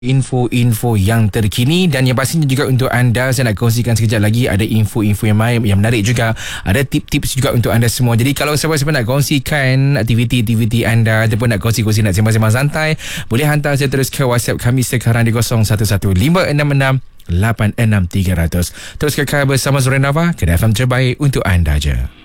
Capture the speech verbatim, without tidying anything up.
info-info yang terkini dan yang pastinya juga untuk anda saya nak kongsikan sekejap lagi ada info-info yang lain yang menarik juga, ada tip-tips juga untuk anda semua. Jadi kalau siapa-siapa nak kongsikan aktiviti-aktiviti anda ataupun nak kongsi-kongsi nak sembang-sembang santai, boleh hantar saya terus ke WhatsApp kami sekarang di kosong satu satu lima enam enam lapan enam tiga kosong kosong. Terus kekal bersama Zurain Nava, Kedai F M terbaik untuk anda je.